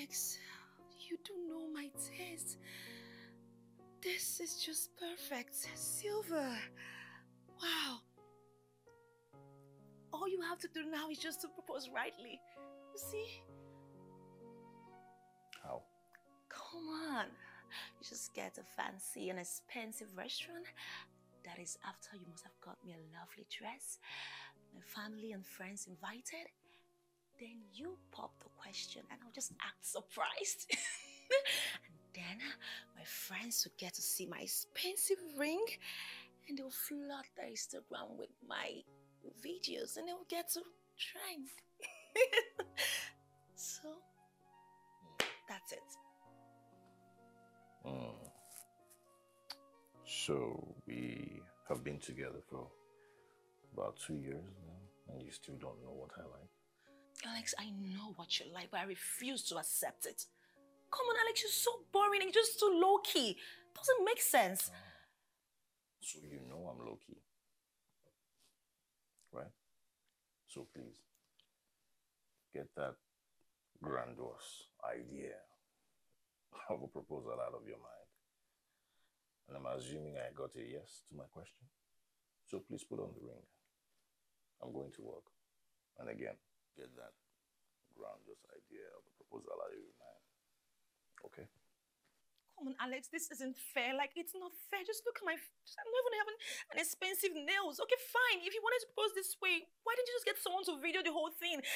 Alex, you do know my taste. This is just perfect. Silver. Wow. All you have to do now is just to propose rightly. You see? How? Come on. You just get a fancy and expensive restaurant. That is after you must have got me a lovely dress. My family and friends invited. Then you pop the question and I'll just act surprised. And then my friends will get to see my expensive ring and they'll flood the Instagram with my videos and they'll get to trend. So, that's it. So we have been together for about 2 years now, and you still don't know what I like? Alex, I know what you like, but I refuse to accept it. Come on, Alex, you're so boring and you're just too low-key. Doesn't make sense. So you know I'm low-key, right? So please, get that grandiose idea of a proposal out of your mind. And I'm assuming I got a yes to my question. So please put on the ring. I'm going to work. And again, get that grandiose idea of a proposal out of your mind. Okay? Come on, Alex, this isn't fair. Like, it's not fair. Just look at my... I'm not even having an expensive nails. Okay, fine. If you wanted to propose this way, why didn't you just get someone to video the whole thing?